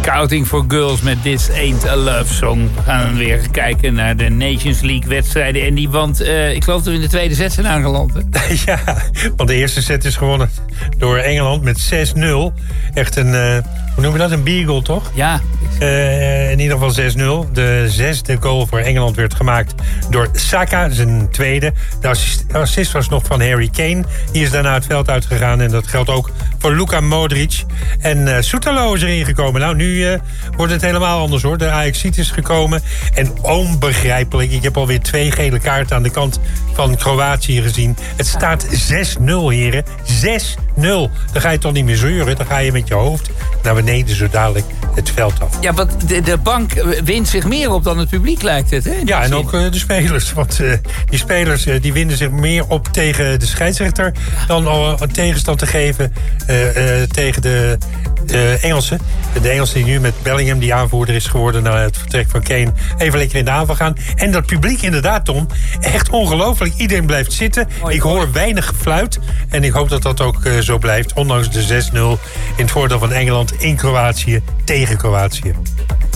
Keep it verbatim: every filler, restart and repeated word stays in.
Scouting for Girls met This Ain't a Love Song. We gaan weer kijken naar de Nations League wedstrijden. En die, want uh, ik geloof dat we in de tweede set zijn aangeland. Hè? Ja, want de eerste set is gewonnen door Engeland met zes nul. Echt een, uh, hoe noem je dat, een beagle toch? Ja. Uh, in ieder geval zes nul. De zesde goal voor Engeland werd gemaakt door Saka, zijn tweede. De assist, assist was nog van Harry Kane. Die is daarna het veld uitgegaan en dat geldt ook voor Luka Modric. En uh, Soetalo is erin gekomen. Nou, nu uh, wordt het helemaal anders hoor. De Ajaxiet is gekomen. En onbegrijpelijk, ik heb alweer twee gele kaarten aan de kant van Kroatië gezien. Het staat zes nul, heren. zes nul. Dan ga je toch niet meer zeuren. Dan ga je met je hoofd naar beneden zo dadelijk het veld af. Ja, want de, de bank wint zich meer op dan het publiek, lijkt het. Hè? Ja, en ook uh, de spelers. Want uh, die spelers uh, die winden zich meer op tegen de scheidsrechter dan uh, een tegenstand te geven uh, uh, tegen de uh, Engelsen. De Engelsen die nu met Bellingham, die aanvoerder is geworden na het vertrek van Kane, even lekker in de aanval gaan. En dat publiek inderdaad, Tom, echt ongelooflijk. Iedereen blijft zitten. Mooi, ik hoor mooi. weinig gefluit. En ik hoop dat dat ook uh, zo blijft. Ondanks de zes nul in het voordeel van Engeland in Kroatië tegen Kroatië.